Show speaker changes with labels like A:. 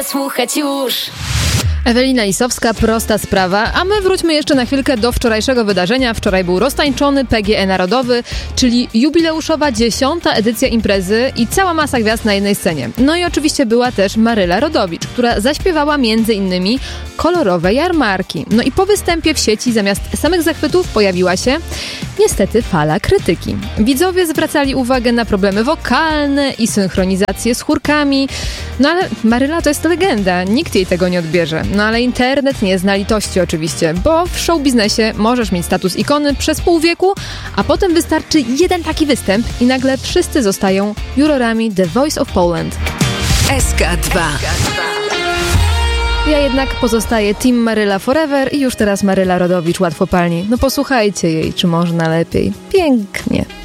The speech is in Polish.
A: Słuchać już.
B: Ewelina Lisowska, prosta sprawa, a my wróćmy jeszcze na chwilkę do wczorajszego wydarzenia. Wczoraj był roztańczony PGE Narodowy, czyli jubileuszowa 10. edycja imprezy i cała masa gwiazd na jednej scenie. No i oczywiście była też Maryla Rodowicz, która zaśpiewała m.in. kolorowe jarmarki. No i po występie w sieci zamiast samych zachwytów pojawiła się niestety fala krytyki. Widzowie zwracali uwagę na problemy wokalne i synchronizację z chórkami. No ale Maryla to jest legenda, nikt jej tego nie odbierze. No ale internet nie zna litości oczywiście, bo w show biznesie możesz mieć status ikony przez pół wieku, a potem wystarczy jeden taki występ i nagle wszyscy zostają jurorami The Voice of Poland.
A: SK2.
B: Ja jednak pozostaję Team Maryla Forever i już teraz Maryla Rodowicz łatwopalni. No posłuchajcie jej, czy można lepiej. Pięknie.